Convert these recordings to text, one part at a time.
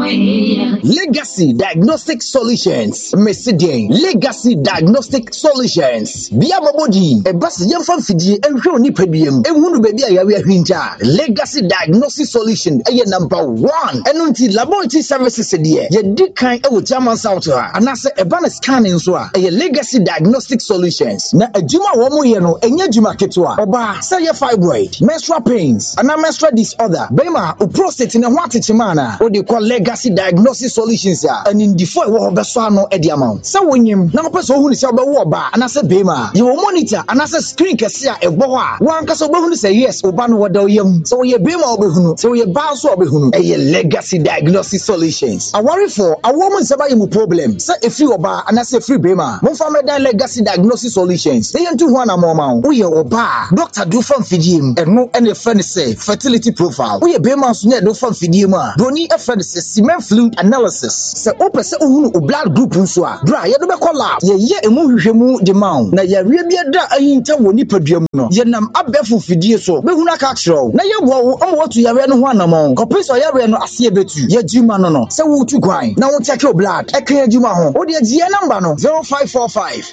Legacy Diagnostic Solutions. Messidian Legacy Diagnostic Solutions. Bia Bobodi, a bus young fan Fiji and Roni Pedium, and Wunu Baby Hinja. Legacy Diagnostic Solution, a number one. And until laboratory services, dear, ye did kind of German South, and I say a banner scanning so a Legacy Diagnostic Solutions. Na a Juma Womo Yeno, and Yajuma Ketua, Oba, say a fibroid, menstrual pains, and a menstrual disorder, Bema, or prostate in a Watichimana, what you call Legacy Diagnostic Solutions, and in the four war Beswano Eddie amount. So when you now person who is about Waba, and I say Bema, you will monitor, and I say screen Cassia, a boa, one Casobon say yes, Obano Wadoyum, so ye Bema Obehunu, so ye Basso Obehunu, a Legacy Diagnostic Solutions. I worry for a woman's about problem. Say if you oba, and I say free Bema, Monfame Legacy Diagnostic Solutions. They into one amount. We are oba, Doctor do from Fidim, and no any friend say fertility profile. We are Bema's net do from Fidima, Brony a friend says cement fluid analysis. Say open say blood group unswa. Dry, you don't call out. Ye a movie demand. Na ya rebia da ayinta woni padium no. Ye nam abefu fidie so. Be huna catro. Na ye wo what to yare no one amount. Compare yare no asie betu. Ye juma no. Say wo tu kwan. Na wo check your blood. E kan juma ho. O de GA number no 0545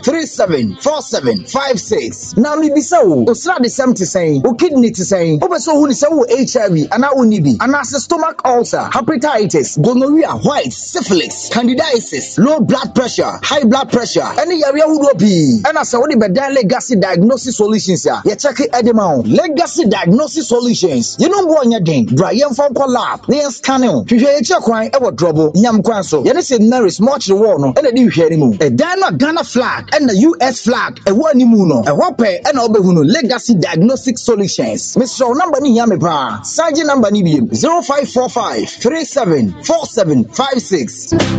374756. Na mi bisa wo. O sra de 70 saying. O kidney to saying. O be so hu ni say wo HIV ana onibi. Ana stomach ulcer, hepatitis, gonorrhea, white, syphilis, candidiasis, low blood pressure, high blood pressure. Any area would be. And as I would be Legacy Diagnosis Solutions. You check it at the mount. Legacy Diagnosis Solutions. You know what you're doing. Brian from Collab. They are scanning. You hear check wine ever trouble. Yam Quanso. You say Mary's much the war. And a new hearing. A Ghana flag and the US flag. A one imuno. A whoppe and Obehuno. Legacy Diagnostic Solutions. Mr. Number ni yame pa. Sergeant number ni 0545 374756.